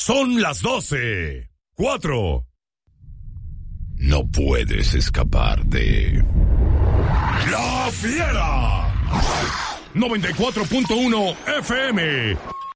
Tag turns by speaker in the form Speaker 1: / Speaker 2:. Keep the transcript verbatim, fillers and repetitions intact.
Speaker 1: Son las doce. Cuatro. No puedes escapar de... ¡La Fiera! noventa y cuatro punto uno F M.